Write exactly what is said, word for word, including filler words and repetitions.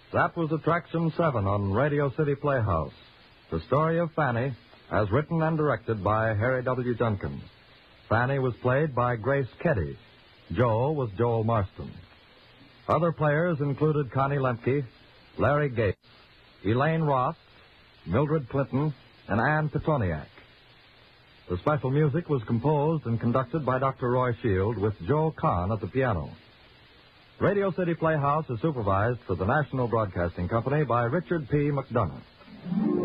That was Attraction seven on Radio City Playhouse. The story of Fanny, as written and directed by Harry W. Junkins. Fanny was played by Grace Keddy. Joe was Joel Marston. Other players included Connie Lemke, Larry Gates, Elaine Ross, Mildred Clinton, and Ann Petoniak. The special music was composed and conducted by Doctor Roy Shield with Joe Kahn at the piano. Radio City Playhouse is supervised for the National Broadcasting Company by Richard P. McDonough.